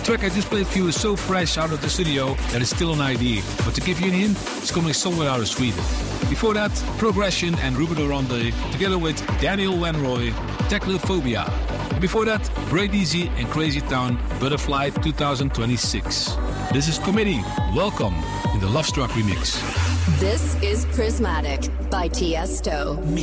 track I just played for you is so fresh out of the studio that it's still an ID. But to give you a hint, it's coming somewhere out of Sweden. Before that, Progression and Ruben Orande, together with Daniel Wenroy, Technophobia. And before that, Braid Easy and Crazy Town, Butterfly 2026. This is Committee. Welcome in the Lovestruck remix. This is Prismatic by Tiesto.